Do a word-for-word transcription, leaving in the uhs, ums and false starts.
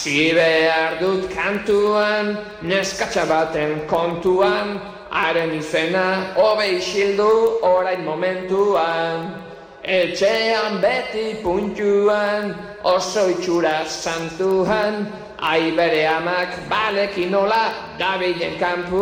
Hasi behar dut kantuan, neskatxa baten kontuan, haren izena hobe isildu orain momentuan. Etxean beti puntuan, oso itxura santuan, ai bere amak balekin nola dabilen kanpu.